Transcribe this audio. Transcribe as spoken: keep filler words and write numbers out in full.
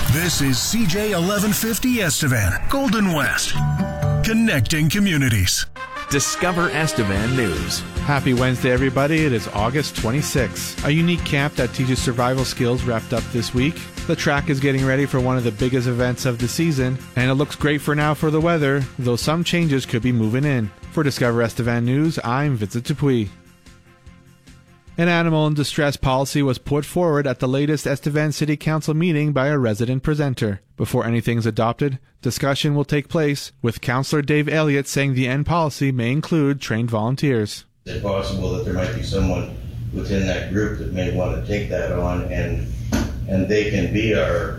This is C J eleven fifty Estevan, Golden West, connecting communities. Discover Estevan News. Happy Wednesday, everybody. It is August twenty-sixth. A unique camp that teaches survival skills wrapped up this week. The track is getting ready for one of the biggest events of the season, and it looks great for now for the weather, though some changes could be moving in. For Discover Estevan News, I'm Vincent Dupuis. An animal in distress policy was put forward at the latest Estevan City Council meeting by a resident presenter. Before anything's adopted, discussion will take place, with Councillor Dave Elliott saying the end policy may include trained volunteers. Is it possible that there might be someone within that group that may want to take that on, and and they can be our